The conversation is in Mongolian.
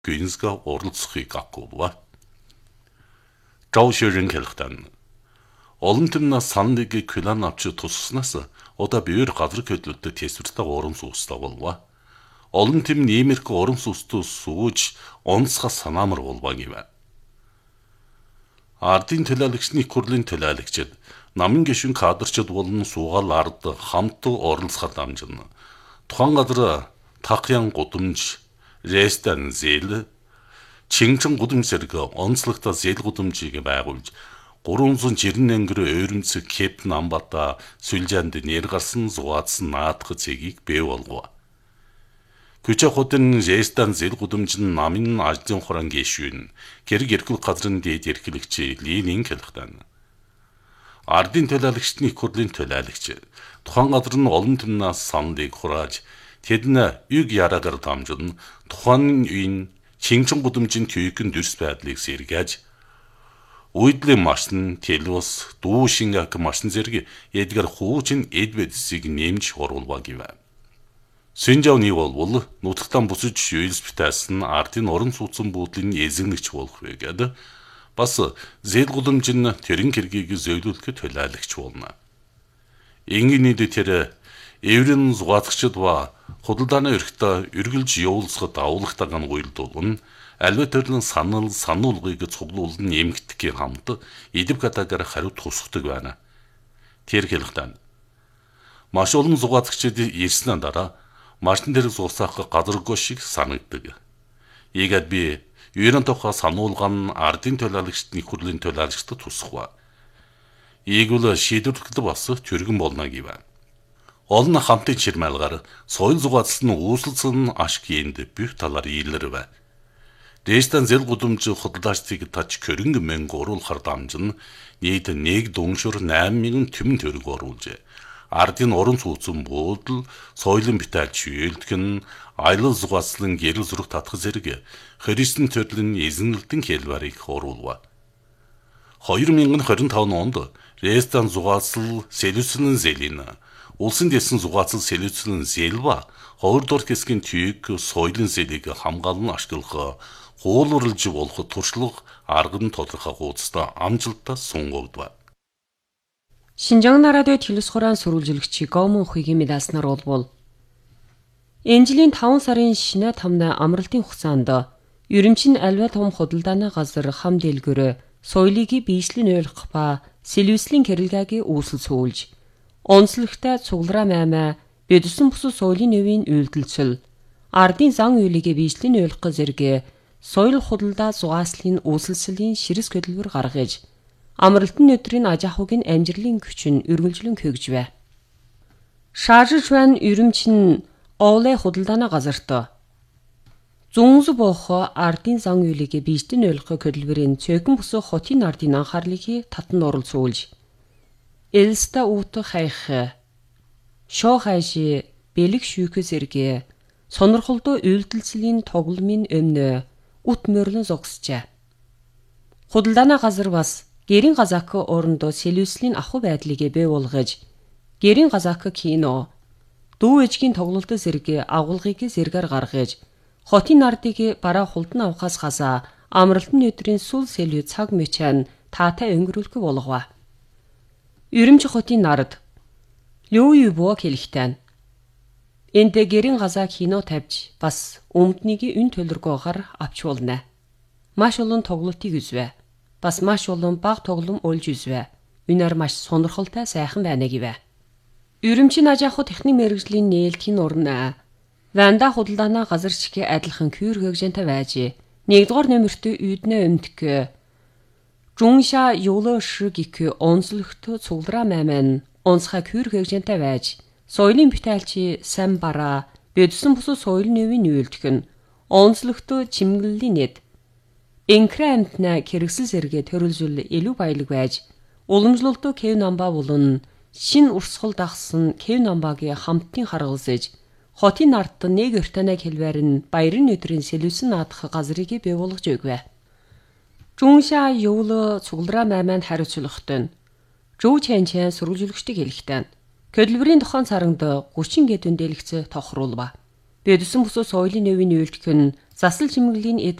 Günzga оролцохыг агуулва. Жаушэрэн хэлхтэн. Олон тэмнээс саныг күлэн авч тусснаас одоо биер газар хөдлөлтөд тэсвэртэй орон суустай болва. Олон тэм нэмэрх орон суустуу сууж онцгой санаамар болва гэв. Ардын төлөөлөгчний хурлын төлөөлөгчд намын гишүүн кадрчид болон суугаал ард хамт оролцоход дамжина. Тухайн газар тахян гудамж, рестан зээл, чингэн гудамж зэрэг онцлогтой зээл гудамжийг байгуулж 390 ангир ойрымцэг Кэптэн Амбата сүлжээнд нэр гарсан зугаадсан наадах цэгийг бий болгов. Күчэхүүдэн рестан зээл гудамж нь намын ажлын хорон гишүүн гэрэг эрхлэх газрын дээд эрхлэгч Ленин хэлхтэн. Ардын төлөөлөгчний хурлын төлөөлөгч тухайн газар нь олон тэмнээс сандыг хурааж тэд нь юг яраагаар дамжин тухайн үеийн чингэн гудамжийн түйхэн дүрс байдлыг сэргээж Уйдлын машин, телус, дүүшин ак машин зэрэг эдгээр хуучин эдвэдсийг нэмж оруулва гэв. Синжавны болвол нутагтан бусаж юйлс битээсэн ардын орон сууцсан буудлын эзэмнэгч болох вэ гэд бас зээл гудамжин тэрэн хэргийг зөөлүүлэхэд төлөөлөгч болно. Ингэнийд тэр эврэн зугаацчид ба худалдааны өрхтө үргэлж явуулсахад авуулгатайгаан гуйлдуулна. Альва төрлөн сануулгыг цуглуулн эмгтгэхийн хамт эдв катагаар хариу тусахдаг байна. Тэр хэлэхдээ маш олон зугаацчид ирснээр дараа машин дээр зуусах газаргүй шиг санагддаг. Ийгээд би юурын тухай сануулган ардын төлөөлөгчний хурлын төлөөлөгчд тусахва. Ийгвэл шийдвэрлэхэд бас түргэн болно гэв. Олон хамтын чирмэлгаар соёл зугаацлын үүсэлцэн ашигт бүх талаар ийлэрвэ. Дэстан зэл гудамж худалдаачдыг тач көрөнгө мэнг оруулахар дамжин нийт 1 дүншөр 8,000 төмөн төгрөг оруулжээ. Ардын орон сууцсан буудал, соёлын битaalч үйлдгэн, аялал зугаацлан гэрэл зүрх татах зэрэг христэн төрлийн эзэнэлтэн хэлбэрийг оруулва. 2025 онд Рестан зугаацл Селюцлэн зэлийн улсын дэсэн зугаацл Селюцлэн зэлва ховрдор хэсгийн түйг соёлын зэлийг хамгаалан ашиглах хуулурлж болох туршлага арга нь тодорхой хуудастай амжилттай сунгагдва. Шинжаан радио телевиз хураан сурвалжлагч Гомон Хугийн медалснаар болбол энэ жилийн 5 сарын шинэ тамна амралтын хугацаанд ерөнчин альва том худалдааны газар хам дэлгүүр соёлыг биешлэн ойлгох ба Селюцлэн кэрэлгагийн үүсэл суулж онцлогтой цуглараа маймаа бэдсэн бус соёлын нөвийн үйлдэлцэл ардын зан үйлийг биешлэн ойлгох зэрэг соёл худалдаа зугааслын үүсэлслийн ширэс хөдөлгөөр гаргаж амралтын өдрийн аж ахуйн амжилтын хүчин өргөлжлөн хөгжвэ. Шаажж байна ерөнчин Оле худалдааны газарт зүүнз бох ардын зан үйлийг биешлэн ойлгох хөдөлгөөрийн цөөхөн бус хотын ардын анхаарлыг татан оролцуулж Элста ут хайх шоо хайш бэлэг шүүх зэрэг сонирхолтой үйлдэлцлийн тогломын өмнө ут мөрлөн зогсжээ. Худалдааны газар бас гэрийн газак оронд Селюцлэн ахуй байдлыг бий болгож гэрийн газак кино дүү ээжгийн тоглолт зэрэг агуулгыг зэргээр гаргаж хотын ардыг бараа хулдан авахаас хасаа амралтын өдрийн сүл Селю цаг мөчөн таатай өнгөрүүлэх болгоо. Ерөмж хотын нард Лёюбо хэлэхтэн энд гэрийн газаа кино тавьж бас өмднийг өн төлөргөөр авч болно. Маш олон тоглолтыг үзвэ. Бас маш олон баг тоглом олж үзвэ. Үнээр маш сонирхолтой сайхан байна гэвэ. Ерөмчин аж ахуй техник мэргэжлийн нээлтийн урна Ванда худалдааны газар шиг адилхан кюр хөгжөнтэй байж 1-р нөмөрт үйднэ өмдөх Жунша юло шигик онцлогтой цуглараа майман онцгой кюр хөгжөнтэй байж соёлын битээлч сан бараа бэдсэн бус соёлын нөвийн үйлдэх нь онцлогтой чимгэллийн нэд инкрентна хэрэгсэл зэрэгэ төрөлжүүл илүү баялаг байж уламжлалт Кев намба болон шин урсгал дагсан Кев намбагийн хамтын харгалзаж хотын ард нэг өртөнө хэлбэр нь баярын өдрийн Селюцлэн наадах газрыг бий болгож өгвэ. Жунша юуло цуглараа майманд хариуцлагатай нь Жуу Чанчан сурвалжлагчдыг хэлэхтэн хөдөлмөрийн тухайн саранд 30 гэд үндэлэгц тохируулва. Бэдсэн бус соёлын нөвийн үйлдэх нь засал чимэглэлийн эд